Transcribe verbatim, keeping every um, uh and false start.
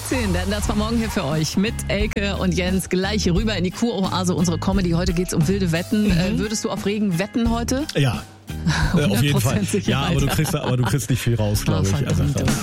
dreizehn, denn das war morgen hier für euch mit Elke und Jens. Gleich rüber in die Kuroase, unsere Comedy. Heute geht's um wilde Wetten. Mhm. Äh, würdest du auf Regen wetten heute? Ja, äh, auf jeden Fall. Ja, aber du, kriegst, aber du kriegst nicht viel raus, glaube Ach, ich. Also,